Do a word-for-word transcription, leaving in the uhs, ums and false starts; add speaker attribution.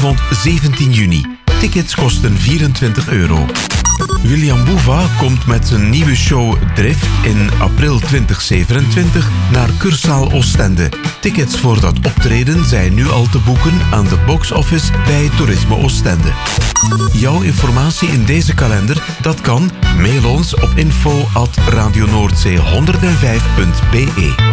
Speaker 1: Zondagavond zeventien juni. Tickets kosten vierentwintig euro. William Boeva komt met zijn nieuwe show Drift in april twintig zevenentwintig naar Cursaal Oostende. Tickets voor dat optreden zijn nu al te boeken aan de box-office bij Toerisme Oostende. Jouw informatie in deze kalender, dat kan. Mail ons op info at radionoordzee honderdvijf punt be.